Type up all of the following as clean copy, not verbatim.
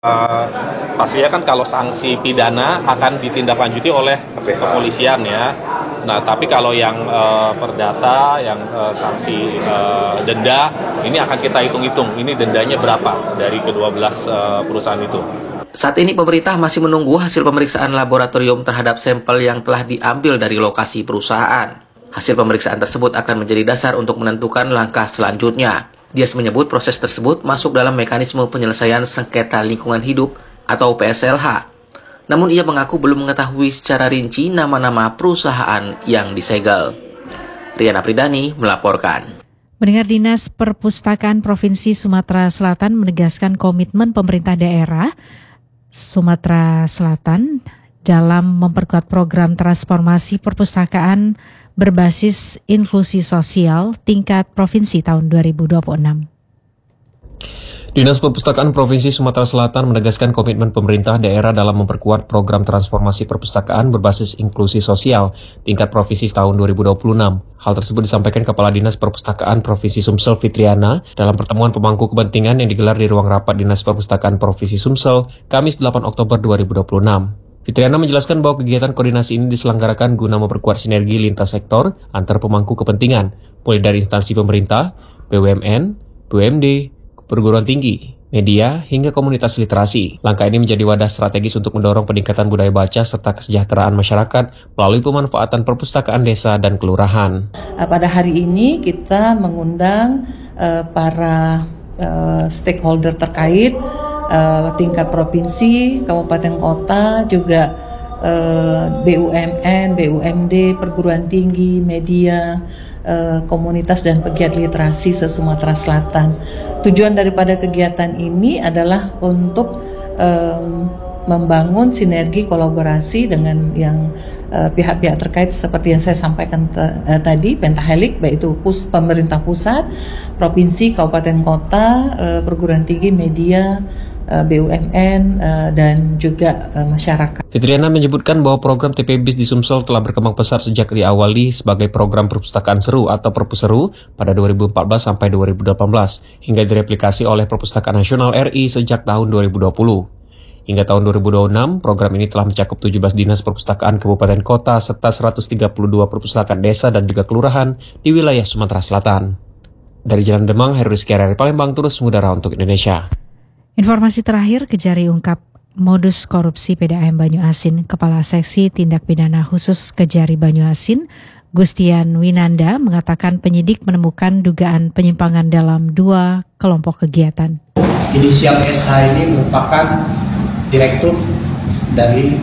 Pastinya kan kalau sanksi pidana akan ditindaklanjuti oleh kepolisian ya. Nah, tapi kalau yang perdata, yang sanksi denda, ini akan kita hitung-hitung. Ini dendanya berapa dari ke-12 perusahaan itu. Saat ini pemerintah masih menunggu hasil pemeriksaan laboratorium terhadap sampel yang telah diambil dari lokasi perusahaan. Hasil pemeriksaan tersebut akan menjadi dasar untuk menentukan langkah selanjutnya. Dias menyebut proses tersebut masuk dalam mekanisme penyelesaian sengketa lingkungan hidup atau PSLH. Namun ia mengaku belum mengetahui secara rinci nama-nama perusahaan yang disegel. Riana Pridani melaporkan. Mendengar Dinas Perpustakaan Provinsi Sumatera Selatan menegaskan komitmen pemerintah daerah Sumatera Selatan dalam memperkuat program transformasi perpustakaan berbasis inklusi sosial tingkat provinsi tahun 2026. Dinas Perpustakaan Provinsi Sumatera Selatan menegaskan komitmen pemerintah daerah dalam memperkuat program transformasi perpustakaan berbasis inklusi sosial tingkat provinsi tahun 2026. Hal tersebut disampaikan Kepala Dinas Perpustakaan Provinsi Sumsel Fitriana dalam pertemuan pemangku kepentingan yang digelar di ruang rapat Dinas Perpustakaan Provinsi Sumsel, Kamis 8 Oktober 2026. Fitriana menjelaskan bahwa kegiatan koordinasi ini diselenggarakan guna memperkuat sinergi lintas sektor antar pemangku kepentingan, mulai dari instansi pemerintah, BUMN, BUMD, perguruan tinggi, media, hingga komunitas literasi. Langkah ini menjadi wadah strategis untuk mendorong peningkatan budaya baca serta kesejahteraan masyarakat melalui pemanfaatan perpustakaan desa dan kelurahan. Pada hari ini kita mengundang para stakeholder terkait, tingkat provinsi, kabupaten kota, juga BUMN, BUMD, perguruan tinggi, media, komunitas dan pegiat literasi se-Sumatera Selatan. Tujuan daripada kegiatan ini adalah untuk membangun sinergi kolaborasi dengan yang pihak-pihak terkait seperti yang saya sampaikan tadi, pentahelik, baik itu pemerintah pusat, provinsi, kabupaten kota, perguruan tinggi, media, BUMN, dan juga masyarakat. Fitriana menyebutkan bahwa program TPBIS di Sumsel telah berkembang pesat sejak diawali sebagai program perpustakaan seru atau Perpuseru pada 2014 sampai 2018 hingga direplikasi oleh Perpustakaan Nasional RI sejak tahun 2020. Hingga tahun 2026, program ini telah mencakup 17 dinas perpustakaan kabupaten kota serta 132 perpustakaan desa dan juga kelurahan di wilayah Sumatera Selatan. Dari Jalan Demang, Heru Rizky Arari Palembang terus mengudara untuk Indonesia. Informasi terakhir, Kejari ungkap modus korupsi PDAM Banyuasin. Kepala Seksi Tindak Pidana Khusus Kejari Banyuasin, Gustian Winanda, mengatakan penyidik menemukan dugaan penyimpangan dalam 2 kelompok kegiatan. Inisial SH ini merupakan direktur dari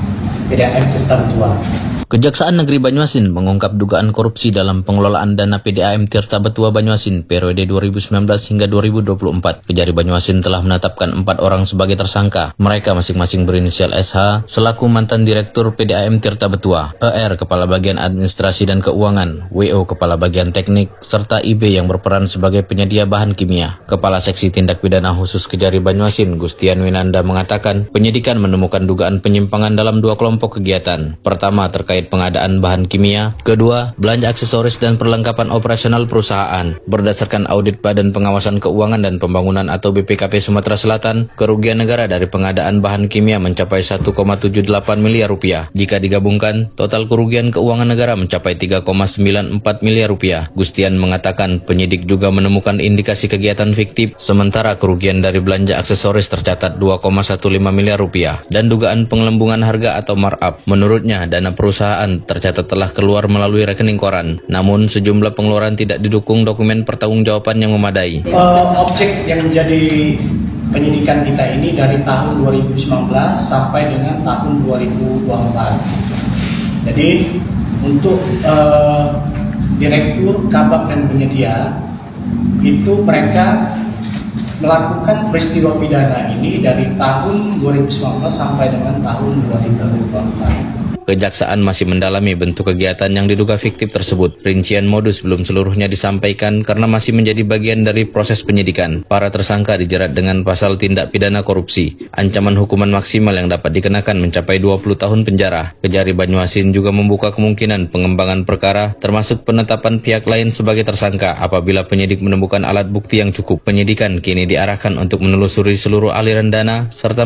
PDAM Tirta Betua. Kejaksaan Negeri Banyuasin mengungkap dugaan korupsi dalam pengelolaan dana PDAM Tirta Betua Banyuasin periode 2019 hingga 2024. Kejari Banyuasin telah menetapkan 4 orang sebagai tersangka. Mereka masing-masing berinisial SH selaku mantan Direktur PDAM Tirta Betua, ER Kepala Bagian Administrasi dan Keuangan, WO Kepala Bagian Teknik, serta IB yang berperan sebagai penyedia bahan kimia. Kepala Seksi Tindak Pidana Khusus Kejari Banyuasin, Gustian Winanda, mengatakan penyidikan menemukan dugaan penyimpangan dalam 2 kelompok kegiatan. Pertama, terkait pengadaan bahan kimia. Kedua, belanja aksesoris dan perlengkapan operasional perusahaan. Berdasarkan audit Badan Pengawasan Keuangan dan Pembangunan atau BPKP Sumatera Selatan, kerugian negara dari pengadaan bahan kimia mencapai 1,78 miliar rupiah. Jika digabungkan, total kerugian keuangan negara mencapai 3,94 miliar rupiah. Gustian mengatakan penyidik juga menemukan indikasi kegiatan fiktif, sementara kerugian dari belanja aksesoris tercatat 2,15 miliar rupiah dan dugaan pengelembungan harga atau markup. Menurutnya, dana perusahaan tercatat telah keluar melalui rekening koran. Namun sejumlah pengeluaran tidak didukung dokumen pertanggungjawaban yang memadai. Objek yang menjadi penyidikan kita ini dari tahun 2019 sampai dengan tahun 2024. Jadi untuk direktur, kabak dan penyedia itu mereka melakukan peristiwa pidana ini dari tahun 2019 sampai dengan tahun 2024. Kejaksaan masih mendalami bentuk kegiatan yang diduga fiktif tersebut. Rincian modus belum seluruhnya disampaikan karena masih menjadi bagian dari proses penyidikan. Para tersangka dijerat dengan pasal tindak pidana korupsi. Ancaman hukuman maksimal yang dapat dikenakan mencapai 20 tahun penjara. Kejari Banyuasin juga membuka kemungkinan pengembangan perkara termasuk penetapan pihak lain sebagai tersangka apabila penyidik menemukan alat bukti yang cukup. Penyidikan kini diarahkan untuk menelusuri seluruh aliran dana serta